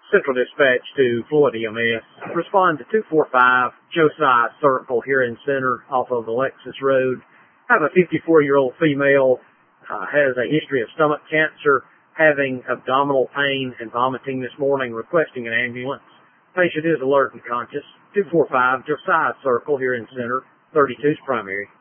Central Dispatch to Floyd EMS. Respond to 245 Josiah Circle here in Center off of Alexis Road. I have a 54-year-old female, has a history of stomach cancer, having abdominal pain and vomiting this morning, requesting an ambulance. Patient is alert and conscious. 245 Josiah Circle here in Center, 32's primary.